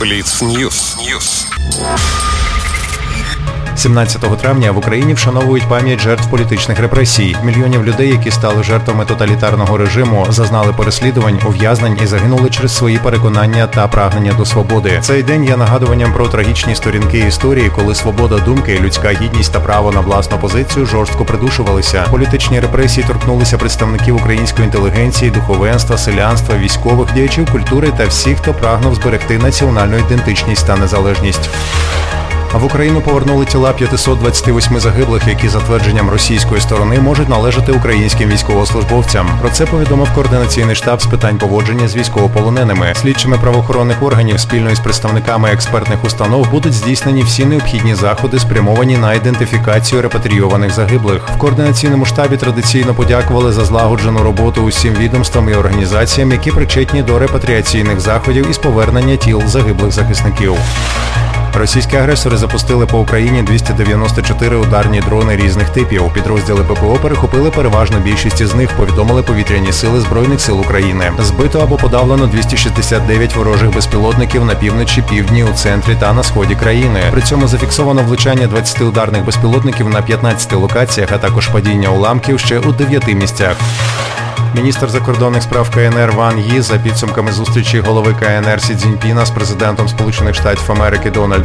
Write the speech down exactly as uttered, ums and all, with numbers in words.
Бліц-Ньюс. сімнадцятого травня в Україні вшановують пам'ять жертв політичних репресій. Мільйонів людей, які стали жертвами тоталітарного режиму, зазнали переслідувань, ув'язнень і загинули через свої переконання та прагнення до свободи. Цей день є нагадуванням про трагічні сторінки історії, коли свобода думки, людська гідність та право на власну позицію жорстко придушувалися. Політичні репресії торкнулися представників української інтелігенції, духовенства, селянства, військових, діячів культури та всіх, хто прагнув зберегти національну ідентичність та незалежність. В Україну повернули тіла п'ятсот двадцяти восьми загиблих, які за твердженням російської сторони можуть належати українським військовослужбовцям. Про це повідомив координаційний штаб з питань поводження з військовополоненими. Слідчими правоохоронних органів спільно із представниками експертних установ будуть здійснені всі необхідні заходи, спрямовані на ідентифікацію репатрійованих загиблих. В координаційному штабі традиційно подякували за злагоджену роботу усім відомствам і організаціям, які причетні до репатріаційних заходів із повернення тіл загиблих захисників. Російські агресори запустили по Україні двісті дев'яносто чотири ударні дрони різних типів. Підрозділи ППО перехопили переважну більшість із них, повідомили повітряні сили Збройних сил України. Збито або подавлено двісті шістдесят дев'ять ворожих безпілотників на півночі, півдні, у центрі та на сході країни. При цьому зафіксовано влучання двадцяти ударних безпілотників на п'ятнадцяти локаціях, а також падіння уламків ще у дев'яти місцях. Міністр закордонних справ КНР Ван Ї за підсумками зустрічі голови КНР Сі Цзіньпіна з президентом Сполучених Штатів Америки Дональдом